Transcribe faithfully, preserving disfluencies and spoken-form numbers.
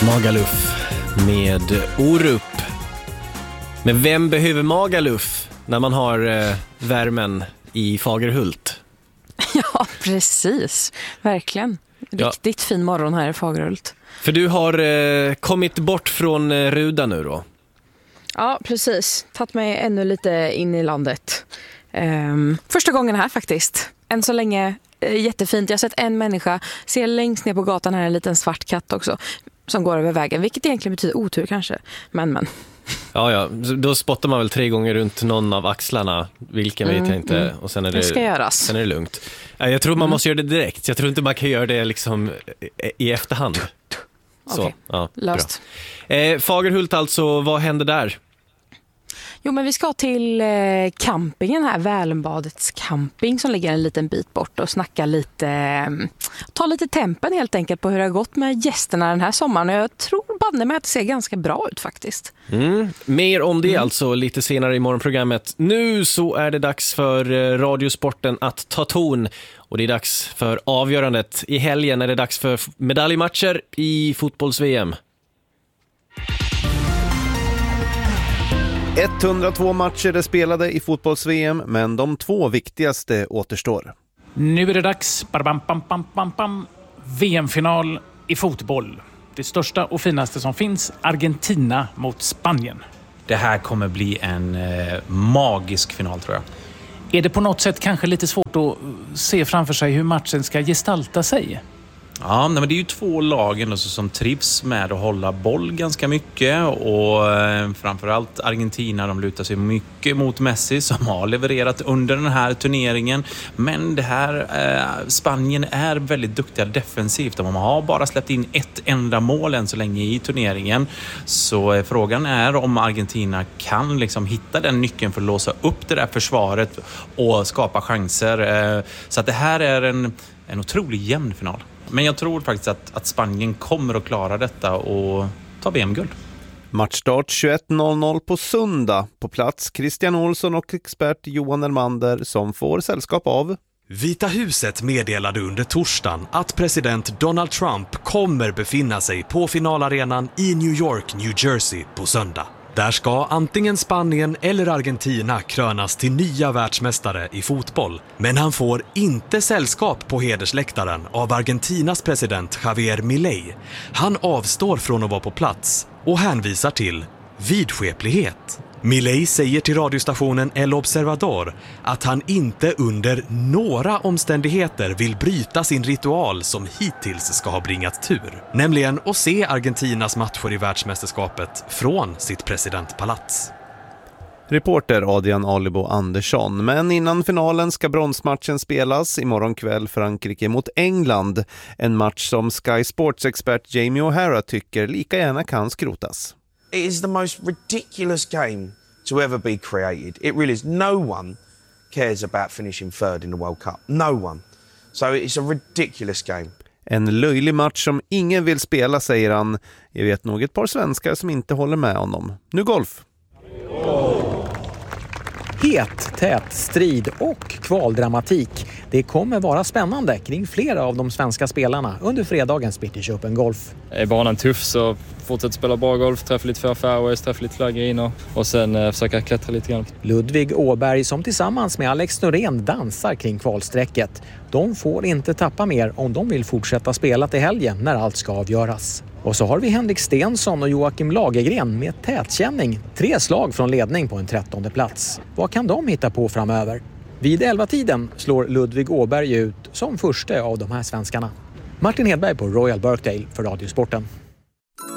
Magaluf med Orup. Men vem behöver Magaluf när man har eh, värmen i Fagerhult? Ja, precis. Verkligen. Riktigt ja. Fin morgon här i Fagerhult. För du har eh, kommit bort från eh, Ruda nu då? Ja, precis. Tagit mig ännu lite in i landet. Ehm, första gången här faktiskt. Än så länge eh, jättefint. Jag har sett en människa. Ser längst ner på gatan här en liten svart katt också. Som går över vägen. Vilket egentligen betyder otur kanske. Men, men. Ja, ja. Då spottar man väl tre gånger runt någon av axlarna. Vilken vet jag inte. Mm. Och sen är det, det ska göras. Sen är det lugnt. Jag tror man mm. måste göra det direkt. Jag tror inte man kan göra det liksom i efterhand. Så, okay. ja, löst. Eh, Fagerhult alltså, vad händer där? Jo, men vi ska till eh, campingen här, Välenbadets camping som ligger en liten bit bort och snacka lite, eh, ta lite tempen helt enkelt på hur det har gått med gästerna den här sommaren. Och jag tror banne med att det ser ganska bra ut faktiskt. Mm. Mer om det mm. alltså lite senare i morgonprogrammet. Nu så är det dags för eh, Radiosporten att ta ton. Och det är dags för avgörandet. I helgen är det dags för medaljmatcher i fotbolls-V M. etthundratvå matcher är spelade i fotbolls-V M, men de två viktigaste återstår. Nu är det dags. Bam, bam, bam, bam, bam. V M-final i fotboll. Det största och finaste som finns, Argentina mot Spanien. Det här kommer bli en eh, magisk final, tror jag. Är det på något sätt kanske lite svårt att se framför sig hur matchen ska gestalta sig? Ja, men det är ju två lagen alltså, som trivs med att hålla boll ganska mycket och eh, framförallt Argentina, de lutar sig mycket mot Messi som har levererat under den här turneringen. Men det här eh, Spanien är väldigt duktiga defensivt. De har bara släppt in ett enda mål än så länge i turneringen. Så eh, frågan är om Argentina kan liksom hitta den nyckeln för att låsa upp det där försvaret och skapa chanser. Eh, så att det här är en, en otroligt jämn final. Men jag tror faktiskt att, att Spanien kommer att klara detta och ta V M-guld. Matchstart tjugoett noll noll på söndag. På plats Christian Olsson och expert Johan Elmander som får sällskap av... Vita huset meddelade under torsdagen att president Donald Trump kommer befinna sig på finalarenan i New York, New Jersey på söndag. Där ska antingen Spanien eller Argentina krönas till nya världsmästare i fotboll. Men han får inte sällskap på hedersläktaren av Argentinas president Javier Milei. Han avstår från att vara på plats och hänvisar till vidskeplighet. Milei säger till radiostationen El Observador att han inte under några omständigheter vill bryta sin ritual som hittills ska ha bringat tur. Nämligen att se Argentinas matcher i världsmästerskapet från sitt presidentpalats. Reporter Adrian Alibo Andersson. Men innan finalen ska bronsmatchen spelas imorgon kväll Frankrike mot England. En match som Sky Sports-expert Jamie O'Hara tycker lika gärna kan skrotas. It is the most ridiculous game to ever be created. It really is. No one cares about finishing third in the World Cup. No one. So it's a ridiculous game. En löjlig match som ingen vill spela, säger han. Jag vet nog ett par svenskar som inte håller med honom. Nu golf. Het, tät, strid och kvaldramatik. Det kommer vara spännande kring flera av de svenska spelarna under fredagens British Open Golf. Är banan tuff så fortsätter spela bra golf, träffa lite för fairways, träffa lite fler griner och sen eh, försöka klättra lite grann. Ludvig Åberg som tillsammans med Alex Norén dansar kring kvalsträcket. De får inte tappa mer om de vill fortsätta spela till helgen när allt ska avgöras. Och så har vi Henrik Stensson och Joakim Lagergren med tätkänning. Tre slag från ledning på en trettonde plats. Vad kan de hitta på framöver? Vid elva tiden slår Ludvig Åberg ut som första av de här svenskarna. Martin Hedberg på Royal Birkdale för Radiosporten.